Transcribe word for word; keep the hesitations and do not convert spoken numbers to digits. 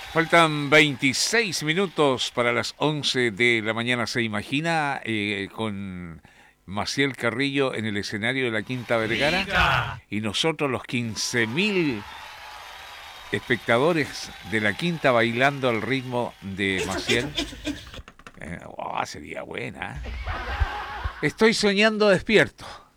Faltan veintiséis minutos para las once de la mañana. ¿Se imagina eh, con Maciel Carrillo en el escenario de la Quinta Vergara? ¡Rica! Y nosotros los quince mil espectadores de la Quinta bailando al ritmo de Maciel. Eh, oh, sería buena. Estoy soñando despierto.